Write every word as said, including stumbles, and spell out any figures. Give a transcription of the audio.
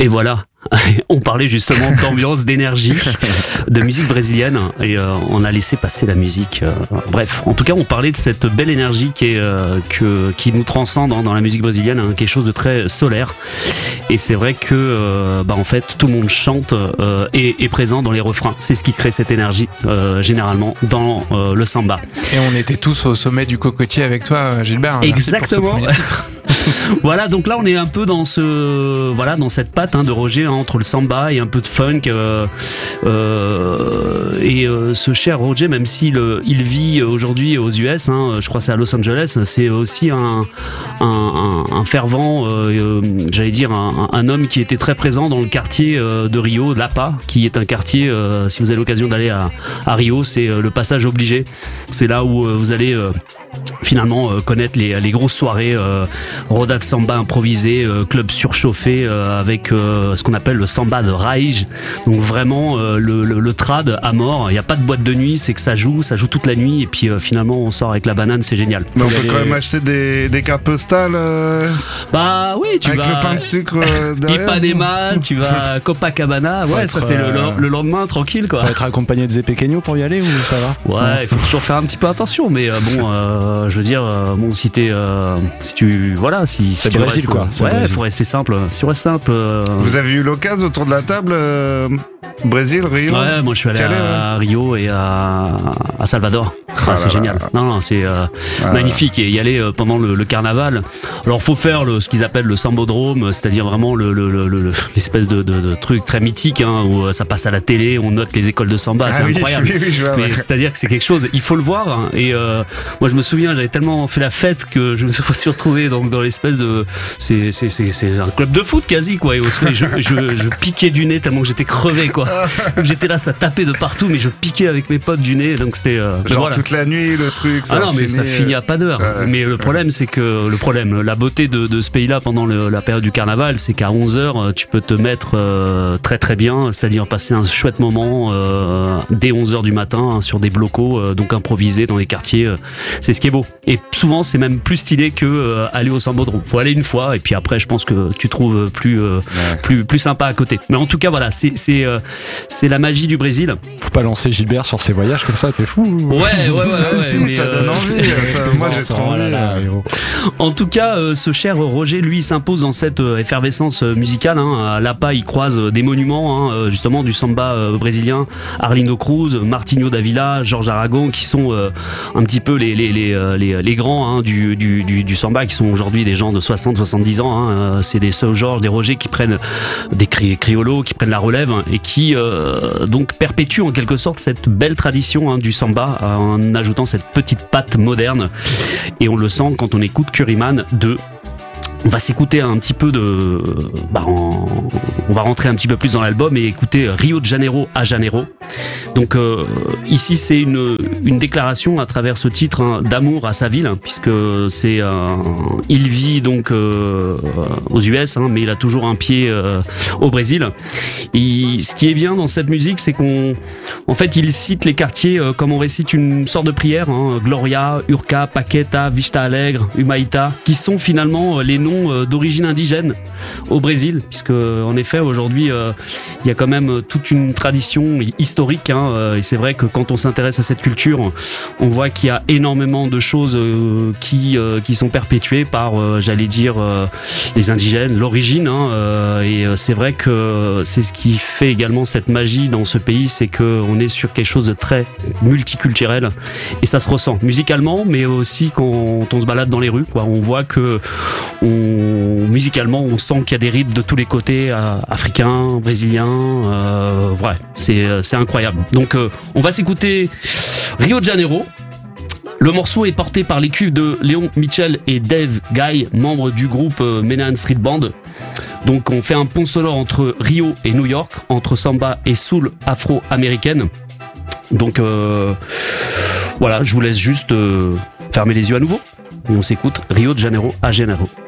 Et voilà, on parlait justement d'ambiance, d'énergie, de musique brésilienne, et euh, on a laissé passer la musique. Euh, bref, en tout cas, on parlait de cette belle énergie qui, est, euh, que, qui nous transcende hein, dans la musique brésilienne, hein, quelque chose de très solaire. Et c'est vrai que, euh, bah, en fait, tout le monde chante euh, et est présent dans les refrains. C'est ce qui crée cette énergie, euh, généralement, dans euh, le samba. Et on était tous au sommet du cocotier avec toi, Gilbert. Exactement. Merci pour ce premier titre. Voilà, donc là on est un peu dans ce, voilà, dans cette patte hein, de Roger hein, entre le samba et un peu de funk. Euh, euh, et euh, ce cher Roger, même s'il il vit aujourd'hui aux U S, hein, je crois que c'est à Los Angeles, c'est aussi un, un, un, un fervent, euh, j'allais dire un, un homme qui était très présent dans le quartier euh, de Rio, Lapa, qui est un quartier. Euh, si vous avez l'occasion d'aller à, à Rio, c'est euh, le passage obligé. C'est là où euh, vous allez euh, finalement euh, connaître les, les grosses soirées. Euh, Roda de samba improvisé, euh, club surchauffé euh, avec euh, ce qu'on appelle le samba de Raiz. Donc vraiment euh, le, le, le trad à mort. Il n'y a pas de boîte de nuit, c'est que ça joue, ça joue toute la nuit et puis euh, finalement on sort avec la banane, c'est génial. Mais on Vous peut allez... quand même acheter des, des cartes postales euh... Bah oui, tu avec vas... le pain de sucre euh, derrière. Ipanema, tu vas à Copacabana, ouais, ça c'est euh... le, le lendemain tranquille quoi. Faut être accompagné de Zé Pequeño pour y aller ou ça va? Ouais, il faut toujours faire un petit peu attention, mais euh, bon, euh, je veux dire, euh, bon, si t'es, euh, si tu, voilà, si, c'est si le Brésil restes, quoi. Ouais, il faut rester simple. Si tu restes simple. Euh... Vous avez eu l'occasion autour de la table euh, Brésil, Rio? Ouais, moi je suis allé allé, à ouais. Rio et à, à Salvador. Ah, Ah c'est là génial. là. Non, non, c'est euh, Ah magnifique. Et y aller euh, pendant le, le carnaval. Alors, faut faire le, ce qu'ils appellent le sambodrome, c'est-à-dire vraiment le, le, le, le, l'espèce de, de, de truc très mythique hein, où euh, ça passe à la télé, on note les écoles de samba, Ah c'est oui, incroyable. oui, oui, je vois, Mais ouais. c'est-à-dire que c'est quelque chose, il faut le voir. Hein, et euh, moi, je me souviens, j'avais tellement fait la fête que je me suis retrouvé donc dans l'espèce de, c'est, c'est, c'est, c'est un club de foot quasi quoi. Et au sommet, je, je, je piquais du nez tellement que j'étais crevé quoi. Donc j'étais là, ça tapait de partout, mais je piquais avec mes potes du nez. Donc c'était euh, Genre voilà. toute la nuit, le truc. Ça Ah non, mais ça finit euh... à pas d'heure. Ouais, mais le problème, c'est que le problème, la beauté de, de ce pays-là pendant le, la période du carnaval, c'est qu'à onze heures, tu peux te mettre euh, très très bien, c'est-à-dire passer un chouette moment euh, dès onze heures du matin hein, sur des blocos, euh, donc improvisés dans les quartiers. Euh, c'est ce qui est beau. Et souvent, c'est même plus stylé que euh, aller au Sambodrome. Faut aller une fois, et puis après, je pense que tu trouves plus euh, ouais. plus plus sympa à côté. Mais en tout cas, voilà, c'est c'est euh, c'est la magie du Brésil. Faut pas lancer Gilbert sur ses voyages comme ça, t'es fou. Ouais, ouais, ouais. ouais, ouais si, mais, ça donne euh... envie. Ça, moi, j'ai trop envie. Là, en tout cas, euh, ce cher Roger, lui, s'impose dans cette euh, effervescence musicale. Hein. À Lapa, il croise euh, des monuments, hein, justement, du samba euh, brésilien, Arlindo Cruz, Martinho Davila, Georges Aragon, qui sont euh, un petit peu les les les les, les grands hein, du, du du du samba, qui sont aujourd'hui des gens de soixante soixante-dix ans. Hein. C'est des Seu Jorge, des Roger qui prennent des cri- criolos, qui prennent la relève hein, et qui euh, donc perpétuent en quelque sorte cette belle tradition hein, du samba en ajoutant cette petite patte moderne. Et on le sent quand on écoute Curryman de... On va s'écouter un petit peu de... Bah en... On va rentrer un petit peu plus dans l'album et écouter Rio de Janeiro à Janeiro. Donc euh, ici c'est une, une déclaration à travers ce titre hein, d'amour à sa ville, hein, puisque c'est euh, il vit donc euh, aux U S, hein, mais il a toujours un pied euh, au Brésil. Et ce qui est bien dans cette musique, c'est qu'on, en fait, il cite les quartiers euh, comme on récite une sorte de prière, hein, Gloria, Urca, Paqueta, Vista Alegre, Humaita, qui sont finalement les noms euh, d'origine indigène au Brésil, puisque en effet aujourd'hui euh, il y a quand même toute une tradition historique. Hein, et c'est vrai que quand on s'intéresse à cette culture, on voit qu'il y a énormément de choses euh, qui, euh, qui sont perpétuées par, euh, j'allais dire, euh, les indigènes, l'origine. Hein, euh, et c'est vrai que c'est ce qui fait également cette magie dans ce pays, c'est qu'on est sur quelque chose de très multiculturel. Et ça se ressent musicalement, mais aussi quand on se balade dans les rues. Quoi. On voit que on, musicalement, on sent qu'il y a des rythmes de tous les côtés, euh, africains, brésiliens. Euh, ouais, c'est, c'est incroyable. Donc euh, on va s'écouter Rio de Janeiro. Le morceau est porté par les cuivres de Léon Mitchell et Dave Guy, membres du groupe euh, Menahan Street Band. Donc on fait un pont sonore entre Rio et New York, entre samba et soul afro-américaine. Donc euh, voilà, je vous laisse juste euh, fermer les yeux à nouveau et on s'écoute Rio de Janeiro à Janeiro.